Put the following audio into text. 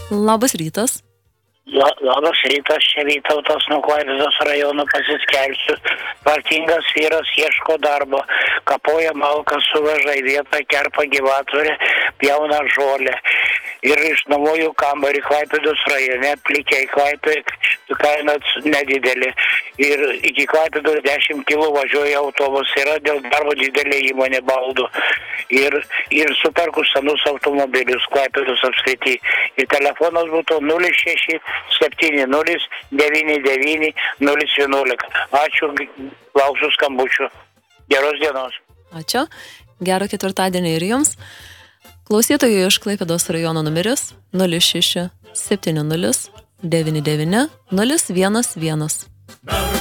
Labas rytas. Labas rytas, čia Vytautas nuo Klaipėdos rajono Pasiskelsiu. Tvarkingas vyras ieško darbo, kapoja malką, suveža į vietą, kerpa gyvatvorę, pjauna žolę. Ir išnuomoju kambarį Klaipėdos rajone, plikiai Klaipėdai, kaina nedidelė. Ir iki Klaipėdos 10 km važiuoja autobus, yra dėl darbo didelė įmonė baldų. Ir superku senus automobilius Klaipėdos apskrity. Ir telefonas būtų 06 70 99 011. Ačiū, lauksiu skambučių. Geros dienos. Ačiū. Gero ketvirtadienį ir jums. Klausytojų iš Klaipėdos rajono numeris 06 70 99 011.